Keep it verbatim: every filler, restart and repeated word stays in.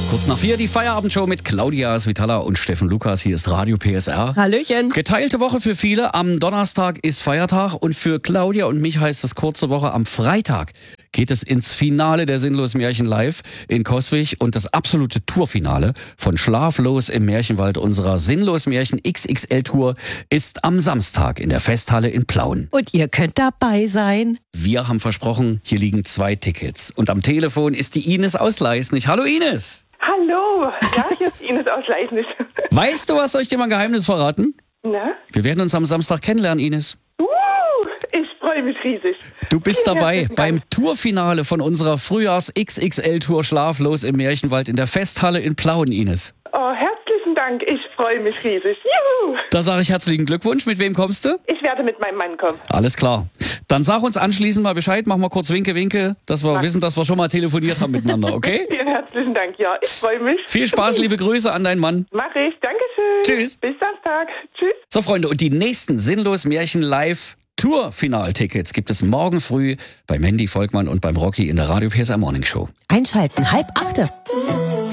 Kurz nach vier die Feierabendshow mit Claudia Svitala und Steffen Lukas. Hier ist Radio P S R. Hallöchen. Geteilte Woche für viele. Am Donnerstag ist Feiertag und für Claudia und mich heißt es kurze Woche. Am Freitag geht es ins Finale der Sinnlos Märchen live in Coswig und das absolute Tourfinale von Schlaflos im Märchenwald unserer Sinnlos Märchen X X L Tour ist am Samstag in der Festhalle in Plauen. Und ihr könnt dabei sein. Wir haben versprochen, hier liegen zwei Tickets. Und am Telefon ist die Ines aus Leisnig. Hallo Ines! Hallo, ja, hier ist Ines aus Leisnig. Weißt du was, soll ich dir mal ein Geheimnis verraten? Na? Wir werden uns am Samstag kennenlernen, Ines. Uh, ich freue mich riesig. Du bist Vielen dabei herzlichen beim Dank. Tourfinale von unserer Frühjahrs-X X L-Tour Schlaflos im Märchenwald in der Festhalle in Plauen, Ines. Oh, herzlichen Dank, ich freue mich riesig. Juhu! Da sage ich herzlichen Glückwunsch. Mit wem kommst du? Ich werde mit meinem Mann kommen. Alles klar. Dann sag uns anschließend mal Bescheid, mach mal kurz Winke, Winke, dass wir Mach. wissen, dass wir schon mal telefoniert haben miteinander, okay? Vielen herzlichen Dank, ja, ich freue mich. Viel Spaß, liebe Grüße an deinen Mann. Mach ich, Dankeschön. Tschüss. Bis Samstag. Tschüss. So, Freunde, und die nächsten Sinnlos Märchen live Tour-Final-Tickets gibt es morgen früh bei Mandy Volkmann und beim Rocky in der Radio P S R Morning Show. Einschalten, halb achte.